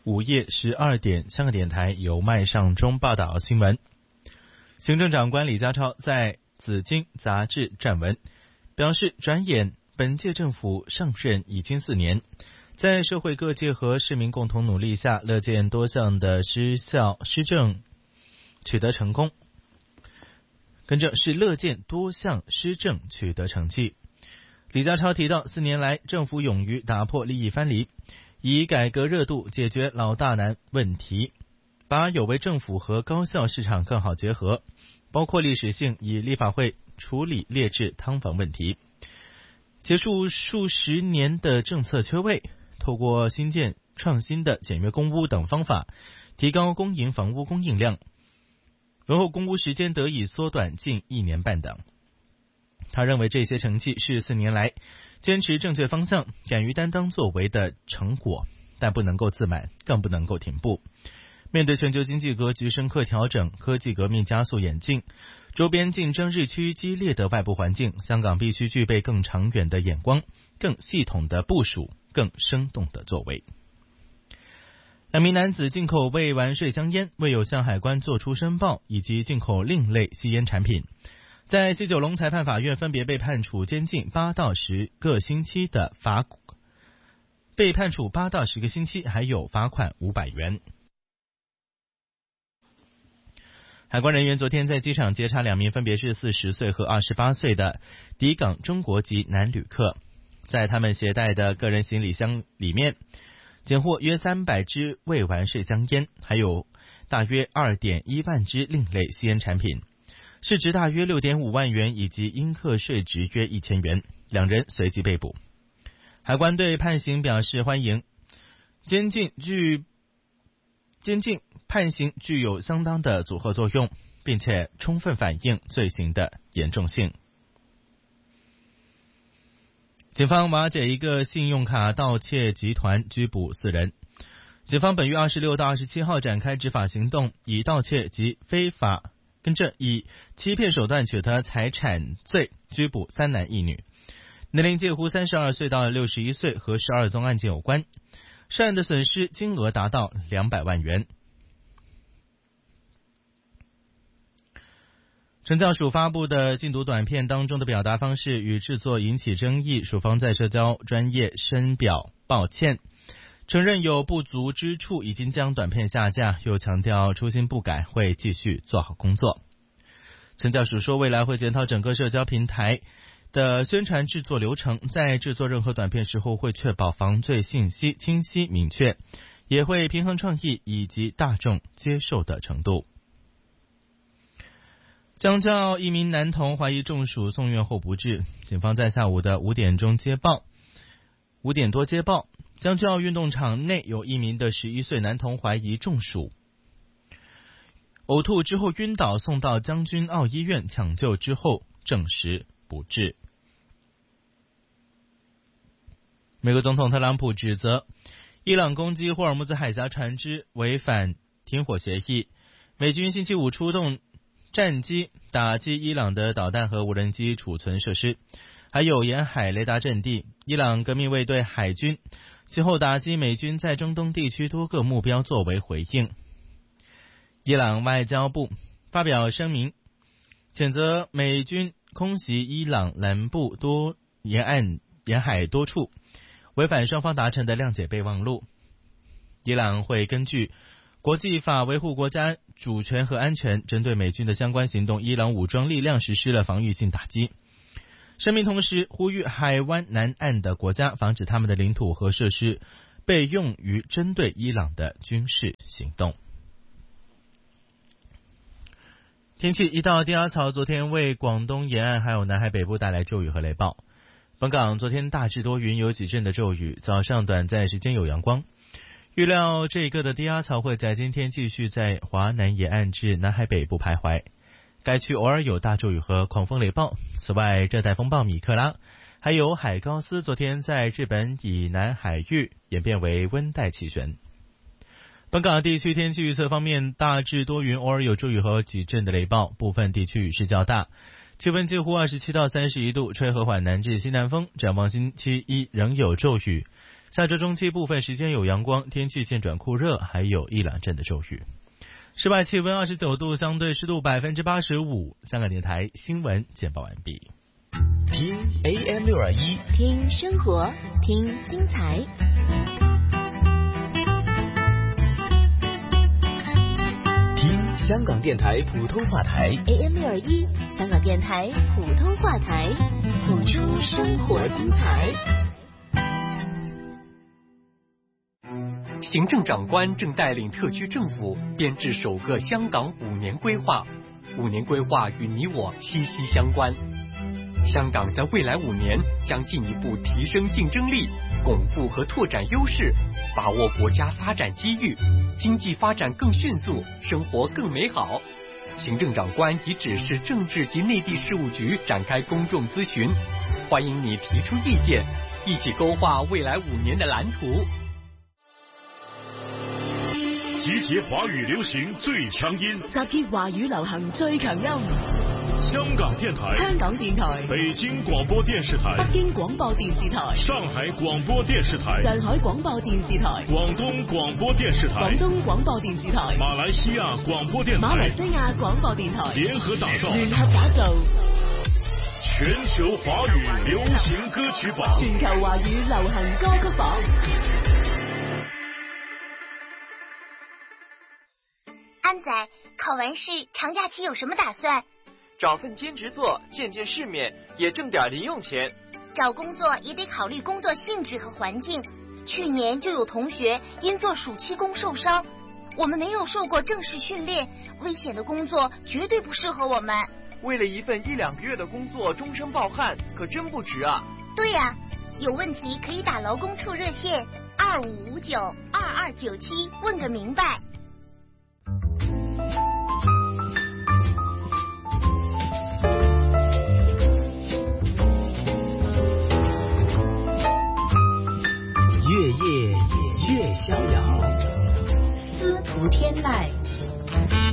午夜12点，香港电台由麦尚中报道新闻。行政长官李家超在紫荆杂志撰文，表示转眼本届政府上任已经4年，在社会各界和市民共同努力下，乐见多项的施政取得成功。是乐见多项施政取得成绩。李家超提到，4年来政府勇于打破利益藩篱，以改革热度解决老大难问题，把有为政府和高效市场更好结合，包括历史性以立法会处理劣质汤房问题，结束数十年的政策缺位，透过新建创新的简约公屋等方法，提高公营房屋供应量，然后公屋时间得以缩短近1年半等。他认为这些成绩是4年来坚持正确方向、敢于担当作为的成果，但不能够自满，更不能够停步。面对全球经济格局深刻调整、科技革命加速演进、周边竞争日趋激烈的外部环境，香港必须具备更长远的眼光、更系统的部署、更生动的作为。2名男子进口未完税香烟，未有向海关作出申报，以及进口另类吸烟产品，在西九龙裁判法院分别被判处监禁8到10个星期的被判处8到10个星期，还有罚款500元。海关人员昨天在机场截查2名分别是40岁和28岁的抵港中国籍男旅客，在他们携带的个人行李箱里面检获约300支未完税香烟，还有大约2.1万支另类吸烟产品，市值大约6.5万元，以及应课税值约1000元，2人随即被捕。海关对判刑表示欢迎，监禁判刑具有相当的阻吓作用，并且充分反映罪行的严重性。警方瓦解一个信用卡盗窃集团，拘捕4人。警方本月26到27号展开执法行动，以盗窃及以欺骗手段取得财产罪拘捕3男1女，年龄介乎32岁到61岁，和12宗案件有关，涉案的损失金额达到200万元。惩教署发布的禁毒短片当中的表达方式与制作引起争议，署方在社交专页深表抱歉，承认有不足之处，已经将短片下架，又强调初心不改，会继续做好工作。惩教署说，未来会检讨整个社交平台的宣传制作流程，在制作任何短片时候会确保防罪信息清晰明确，也会平衡创意以及大众接受的程度。江教一名男童怀疑中暑送院后不治，警方在下午的5点多接报，江教运动场内有1名的11岁男童怀疑中暑，呕吐之后晕倒，送到将军澳医院抢救之后证实不治。美国总统特朗普指责伊朗攻击霍尔木兹海峡船只违反停火协议，美军星期五出动战机打击伊朗的导弹和无人机储存设施，还有沿海雷达阵地。伊朗革命卫队海军其后打击美军在中东地区多个目标作为回应。伊朗外交部发表声明，谴责美军空袭伊朗南部沿海多处，违反双方达成的谅解备忘录。伊朗会根据国际法维护国家主权和安全，针对美军的相关行动，伊朗武装力量实施了防御性打击。声明同时呼吁海湾南岸的国家防止他们的领土和设施被用于针对伊朗的军事行动。天气，一道低压槽昨天为广东沿岸还有南海北部带来骤雨和雷暴。本港昨天大致多云，有几阵的骤雨，早上短暂时间有阳光。预料这个的低压槽会在今天继续在华南沿岸至南海北部徘徊，该区偶尔有大骤雨和狂风雷暴。此外，热带风暴米克拉还有海高斯昨天在日本以南海域演变为温带气旋。本港地区天气预测方面，大致多云，偶尔有骤雨和几阵的雷暴，部分地区雨势较大，气温介乎27到31度，吹和缓南至西南风。展望星期一仍有骤雨， 下周中期部分时间有阳光，天气渐转酷热，还有一两阵的骤雨。室外气温29度，相对湿度85%。香港电台新闻简报完毕。 听 AM621， 听生活，听精彩。 听香港电台普通话台 AM621，香港电台普通话台，谱出生活精彩。 行政长官正带领特区政府编制首个香港5年规划，5年规划与你我息息相关。香港在未来5年将进一步提升竞争力，巩固和拓展优势，把握国家发展机遇，经济发展更迅速，生活更美好。行政长官已指示政治及内地事务局展开公众咨询，欢迎你提出意见，一起勾画未来5年的蓝图。 集结華語流行最強音， 集結華語流行最強音。 香港電台、 香港電台、 北京廣播電視台、 北京廣播電視台、 上海廣播電視台、 上海廣播電視台、 廣東廣播電視台、 廣東廣播電視台、 馬來西亞廣播電台、 馬來西亞廣播電台聯合打造全球華語流行歌曲榜， 全球華語流行歌曲榜。 安仔，考完試長假期有什麼打算？ 找份兼職做，見見世面，也掙點零用錢。 找工作也得考慮工作性質和環境。去年就有同學因做暑期工受傷，我們沒有受過正式訓練，危險的工作絕對不適合我們。 為了一份1-2個月的工作終身抱憾，可真不值啊！ 對呀，有問題可以打勞工處熱線2559-2297問個明白。 越夜越逍遙， 司徒天籁。